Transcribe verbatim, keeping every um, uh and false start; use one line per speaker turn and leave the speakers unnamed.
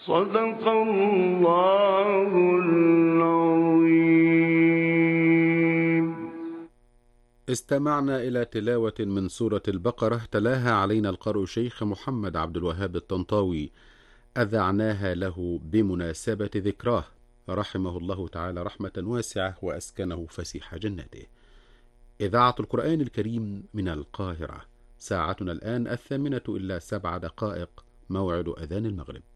صدق الله العظيم.
استمعنا إلى تلاوة من سورة البقرة تلاها علينا القارئ شيخ محمد عبد الوهاب الطنطاوي، أذعناها له بمناسبة ذكراه رحمه الله تعالى رحمة واسعة وأسكنه فسيح جناته. إذاعة القرآن الكريم من القاهرة، ساعتنا الآن الثامنة إلا سبع دقائق، موعد أذان المغرب.